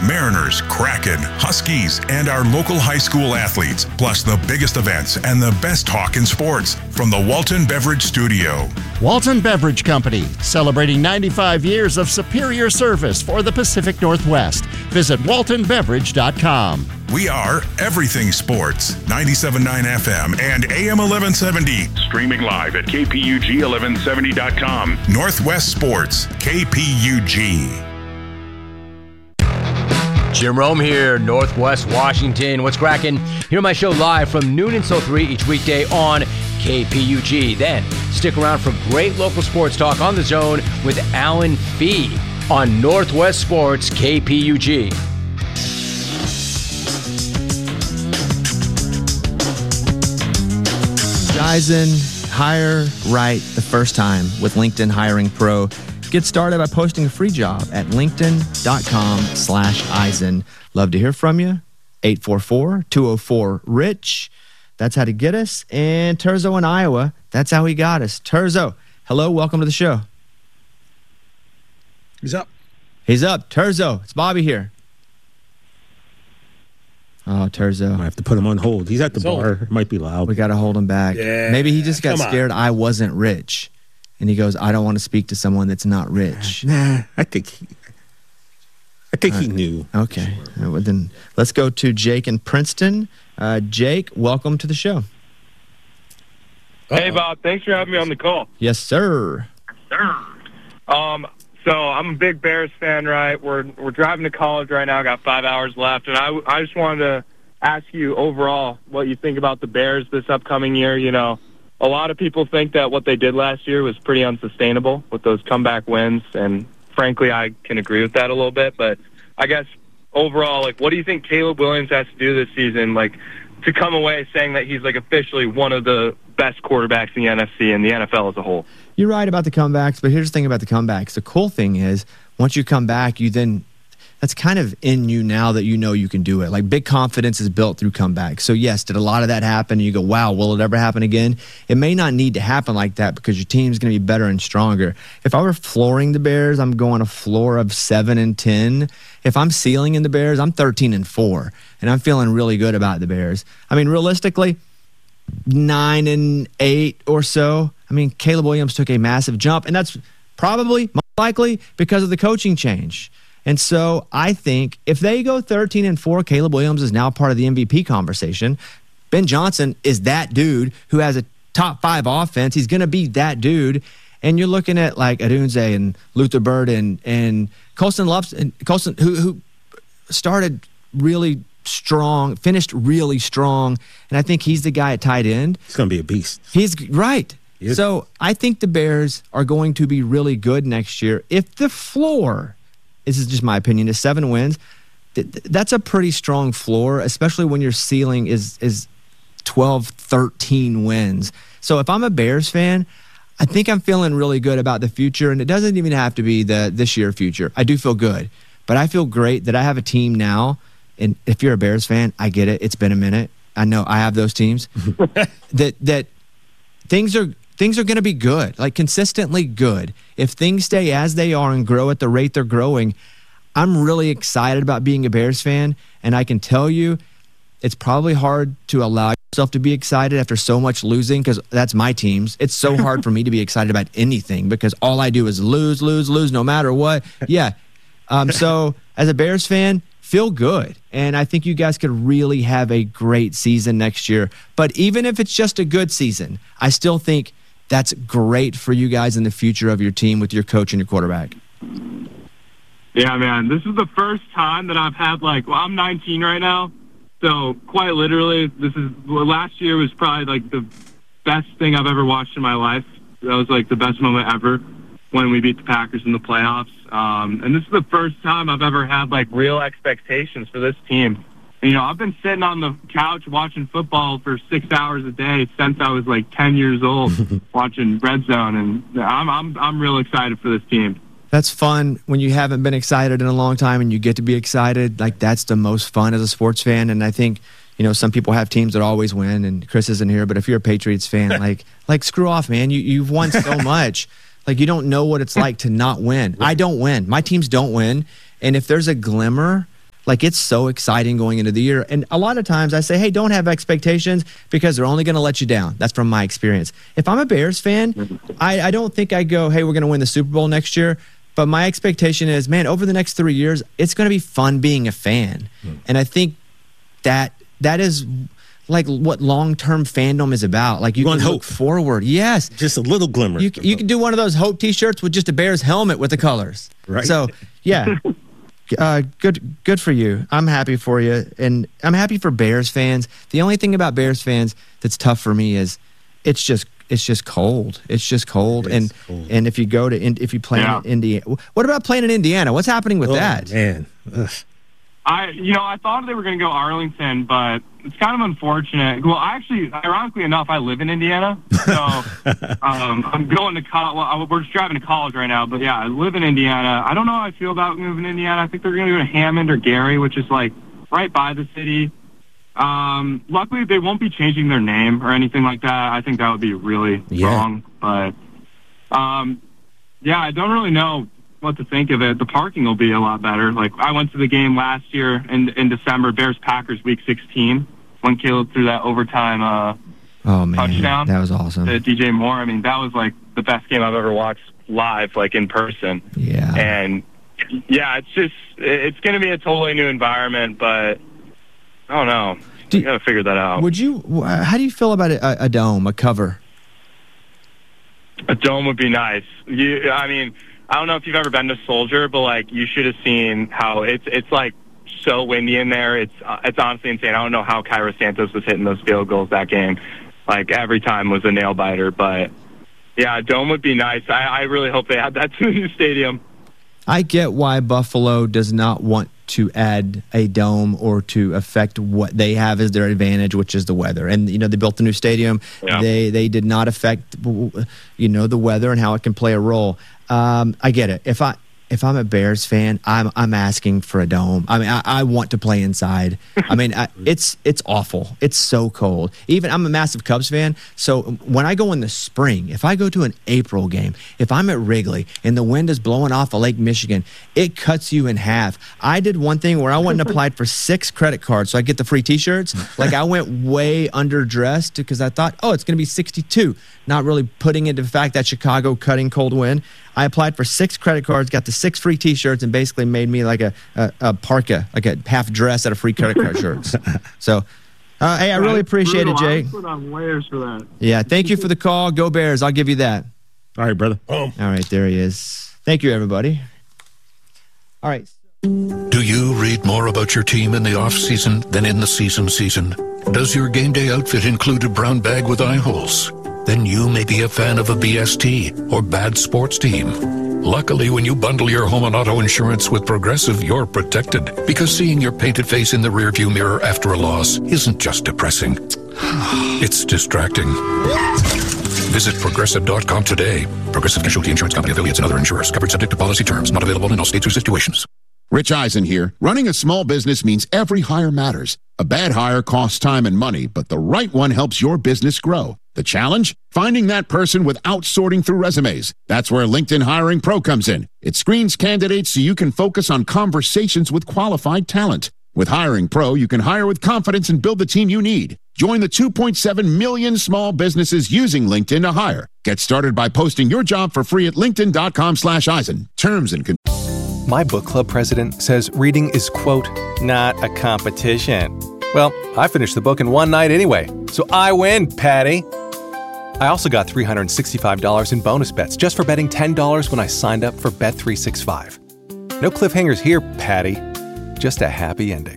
Mariners, Kraken, Huskies, and our local high school athletes, plus the biggest events and the best talk in sports from the Walton Beverage Studio. Walton Beverage Company, celebrating 95 years of superior service for the Pacific Northwest. Visit waltonbeverage.com. We are Everything Sports, 97.9 FM and AM 1170. Streaming live at kpug1170.com. Northwest Sports, KPUG. Jim Rome here, Northwest Washington. What's cracking? Hear my show live from noon until 3 each weekday on KPUG. Then stick around for great local sports talk on the Zone with Alan Fee on Northwest Sports, KPUG. Eisen, hire right the first time with LinkedIn Hiring Pro. Get started by posting a free job at linkedin.com/Eisen. Love to hear from you. 844-204-RICH. That's how to get us. And Terzo in Iowa, that's how he got us. Terzo, hello, welcome to the show. He's up. He's up. Terzo, it's Bobby here. Oh, Terzo. I have to put him on hold. He's at the bar. It might be loud. We got to hold him back. Yeah. Maybe he just got scared I wasn't rich. And he goes, I don't want to speak to someone that's not rich. Nah, I think he knew. Okay. Well, then let's go to Jake in Princeton. Jake, welcome to the show. Hey, Bob. Thanks for having me on the call. Yes, sir. So I'm a big Bears fan, right? We're driving to college right now. Got 5 hours left, and I just wanted to ask you overall what you think about the Bears this upcoming year. You know, a lot of people think that what they did last year was pretty unsustainable with those comeback wins, and frankly, I can agree with that a little bit. But I guess overall, like, what do you think Caleb Williams has to do this season, like, to come away saying that he's like officially one of the best quarterbacks in the NFC and the NFL as a whole? You're right about the comebacks, but here's the thing about the comebacks. The cool thing is, once you come back, that's kind of in you now that you know you can do it. Like, big confidence is built through comebacks. So, yes, did a lot of that happen? And you go, wow, will it ever happen again? It may not need to happen like that because your team's going to be better and stronger. If I were flooring the Bears, I'm going a floor of 7-10. If I'm ceiling in the Bears, I'm 13-4. And I'm feeling really good about the Bears. I mean, realistically, 9-8 or so. I mean, Caleb Williams took a massive jump, and that's probably, most likely, because of the coaching change. And so I think if they go 13-4, Caleb Williams is now part of the MVP conversation. Ben Johnson is that dude who has a top 5 offense. He's going to be that dude. And you're looking at like Adunze and Luther Bird and Colston Loves, and Colston, who started really strong, finished really strong, and I think he's the guy at tight end. He's going to be a beast. He's right. So I think the Bears are going to be really good next year. If the floor, this is just my opinion, is 7 wins, that's a pretty strong floor, especially when your ceiling is 12, 13 wins. So if I'm a Bears fan, I think I'm feeling really good about the future, and it doesn't even have to be the this year future. I do feel good, but I feel great that I have a team now. And if you're a Bears fan, I get it. It's been a minute. I know I have those teams that things are going to be good, like consistently good. If things stay as they are and grow at the rate they're growing, I'm really excited about being a Bears fan. And I can tell you, it's probably hard to allow yourself to be excited after so much losing, because that's my teams. It's so hard for me to be excited about anything because all I do is lose no matter what. Yeah. So as a Bears fan, feel good. And I think you guys could really have a great season next year. But even if it's just a good season, I still think that's great for you guys in the future of your team with your coach and your quarterback. Yeah, man. This is the first time that I've had, I'm 19 right now. So quite literally, last year was probably like the best thing I've ever watched in my life. That was like the best moment ever when we beat the Packers in the playoffs. And this is the first time I've ever had like real expectations for this team. And, I've been sitting on the couch watching football for 6 hours a day since I was like 10 years old, watching Red Zone, and I'm real excited for this team. That's fun when you haven't been excited in a long time and you get to be excited. Like, that's the most fun as a sports fan. And I think, some people have teams that always win, and Chris isn't here, but if you're a Patriots fan, like screw off, man. You've won so much. Like, you don't know what it's like to not win. I don't win. My teams don't win. And if there's a glimmer Like, it's so exciting going into the year. And a lot of times I say, hey, don't have expectations because they're only going to let you down. That's from my experience. If I'm a Bears fan, I don't think I go, hey, we're going to win the Super Bowl next year. But my expectation is, man, over the next 3 years, it's going to be fun being a fan. And I think that is like what long-term fandom is about. Like, you can look forward. Yes. Just a little glimmer. You can do one of those Hope T-shirts with just a Bears helmet with the colors. Right. So, yeah. Good for you. I'm happy for you. And I'm happy for Bears fans. The only thing about Bears fans that's tough for me is it's just cold. It's just cold. And if you go to if you play in Indiana, what about playing in Indiana? What's happening with that? Man. Ugh. I thought they were going to go Arlington, but it's kind of unfortunate. Well, ironically enough, I live in Indiana, so I'm going to college. Well, we're just driving to college right now, but yeah, I live in Indiana. I don't know how I feel about moving to Indiana. I think they're going to go to Hammond or Gary, which is like right by the city. Luckily, they won't be changing their name or anything like that. I think that would be really wrong. But I don't really know what to think of it. The parking will be a lot better. Like, I went to the game last year in December, Bears-Packers Week 16, when Caleb threw that overtime touchdown. That was awesome. To DJ Moore. I mean, that was like the best game I've ever watched live, like in person. Yeah. And yeah, it's going to be a totally new environment, but I don't know. You got to figure that out. How do you feel about a dome, a cover? A dome would be nice. I don't know if you've ever been to Soldier, but like, you should have seen how it's like so windy in there. It's honestly insane. I don't know how Cairo Santos was hitting those field goals that game. Like, every time was a nail biter. But yeah, a dome would be nice. I really hope they add that to the new stadium. I get why Buffalo does not want to add a dome or to affect what they have as their advantage, which is the weather. And, they built the new stadium. Yeah. They did not affect, the weather and how it can play a role. I get it. If I'm a Bears fan, I'm asking for a dome. I mean, I want to play inside. I mean, it's awful. It's so cold. Even I'm a massive Cubs fan, so when I go in the spring, if I go to an April game, if I'm at Wrigley and the wind is blowing off of Lake Michigan, it cuts you in half. I did one thing where I went and applied for 6 credit cards so I get the free T-shirts. Like, I went way underdressed because I thought, it's going to be 62, not really putting into the fact that Chicago cutting cold wind. I applied for 6 credit cards, got the 6 free T-shirts, and basically made me like a parka, like a half dress out of free credit card shirts. So, hey, I really appreciate it, Jay. I put on layers for that. Yeah, thank you for the call. Go Bears. I'll give you that. All right, brother. All right, there he is. Thank you, everybody. All right. Do you read more about your team in the off-season than in the season? Does your game day outfit include a brown bag with eye holes? Then you may be a fan of a BST or bad sports team. Luckily, when you bundle your home and auto insurance with Progressive, you're protected. Because seeing your painted face in the rearview mirror after a loss isn't just depressing. It's distracting. Visit Progressive.com today. Progressive Casualty Insurance Company, affiliates, and other insurers. Covered subject to policy terms. Not available in all states or situations. Rich Eisen here. Running a small business means every hire matters. A bad hire costs time and money, but the right one helps your business grow. The challenge? Finding that person without sorting through resumes. That's where LinkedIn Hiring Pro comes in. It screens candidates so you can focus on conversations with qualified talent. With Hiring Pro, you can hire with confidence and build the team you need. Join the 2.7 million small businesses using LinkedIn to hire. Get started by posting your job for free at linkedin.com/Eisen. Terms and conditions. My book club president says reading is, quote, not a competition. Well, I finished the book in one night anyway, so I win, Patty. I also got $365 in bonus bets just for betting $10 when I signed up for Bet365. No cliffhangers here, Patty. Just a happy ending.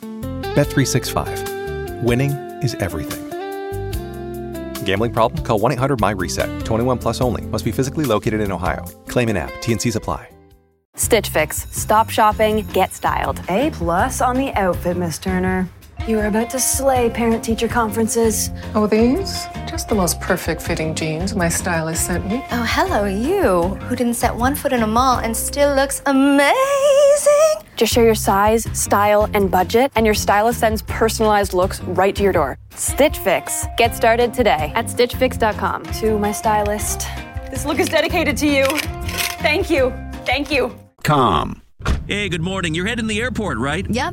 Bet365. Winning is everything. Gambling problem? Call 1-800-MY-RESET. 21 plus only. Must be physically located in Ohio. Claim in app. T&Cs apply. Stitch Fix. Stop shopping. Get styled. A+ on the outfit, Miss Turner. You are about to slay parent-teacher conferences. Oh, these? Just the most perfect fitting jeans my stylist sent me. Oh, hello, you, who didn't set one foot in a mall and still looks amazing. Just share your size, style, and budget, and your stylist sends personalized looks right to your door. Stitch Fix. Get started today at StitchFix.com. To my stylist, this look is dedicated to you. Thank you. Thank you. Hey, good morning. You're heading to the airport, right? Yep.